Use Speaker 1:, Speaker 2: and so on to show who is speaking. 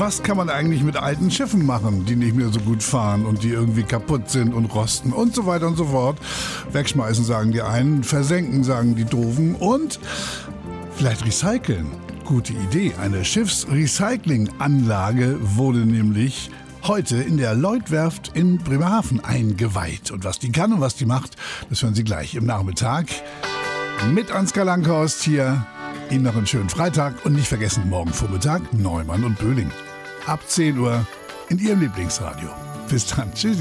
Speaker 1: was kann man eigentlich mit alten Schiffen machen, die nicht mehr so gut fahren und die irgendwie kaputt sind und rosten und so weiter und so fort. Wegschmeißen, sagen die einen, versenken, sagen die Doofen und vielleicht recyceln. Gute Idee. Eine Schiffsrecyclinganlage wurde nämlich heute in der Lloyd-Werft in Bremerhaven eingeweiht. Und was die kann und was die macht, das hören Sie gleich im Nachmittag mit Ansgar Langhorst hier. Ihnen noch einen schönen Freitag und nicht vergessen, morgen Vormittag Neumann und Böhling. Ab 10 Uhr in Ihrem Lieblingsradio. Bis dann. Tschüssi.